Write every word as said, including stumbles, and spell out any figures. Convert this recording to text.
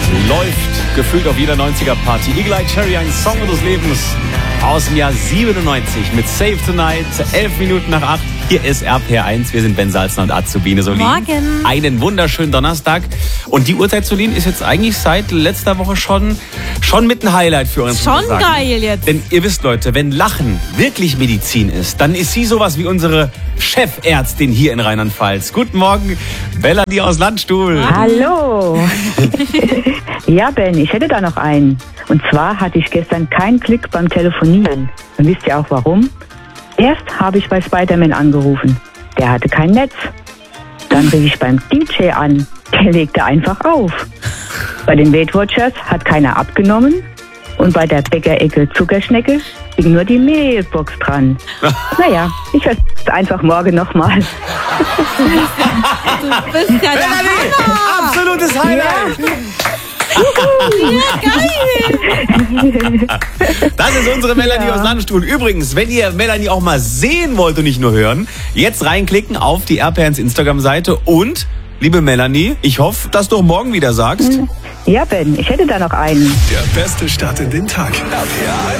läuft gefühlt auf jeder neunziger-Party. Eagle Eye Cherry, ein Song des Lebens aus dem Jahr siebenundneunzig mit Save Tonight, elf Minuten nach acht. Hier ist R P R eins, wir sind Ben Salzner und Azubine Solin. Morgen. Einen wunderschönen Donnerstag. Und die Uhrzeit, Solin, ist jetzt eigentlich seit letzter Woche schon, schon mit ein Highlight für uns. Schon geil jetzt. Denn ihr wisst, Leute, wenn Lachen wirklich Medizin ist, dann ist sie sowas wie unsere Chefärztin hier in Rheinland-Pfalz. Guten Morgen, Melanie aus Landstuhl. Hallo. Ja, Ben, ich hätte da noch einen. Und zwar hatte ich gestern keinen Klick beim Telefonieren. Und wisst ihr auch warum? Erst habe ich bei Spider-Man angerufen. Der hatte kein Netz. Dann rief ich beim D J an. Der legte einfach auf. Bei den Weight Watchers hat keiner abgenommen. Und bei der Bäckerecke Zuckerschnecke ging nur die Mailbox dran. Naja, ich versuche es einfach morgen nochmal. Du bist ja der Melanie, Hammer. absolutes Highlight. Ja, geil. Das ist unsere Melanie Ja. aus Landstuhl. Übrigens, wenn ihr Melanie auch mal sehen wollt und nicht nur hören, jetzt reinklicken auf die R P R eins Instagram-Seite und, liebe Melanie, ich hoffe, dass du auch morgen wieder sagst. Ja, Ben, ich hätte da noch einen. Der beste Start in den Tag. R P R eins.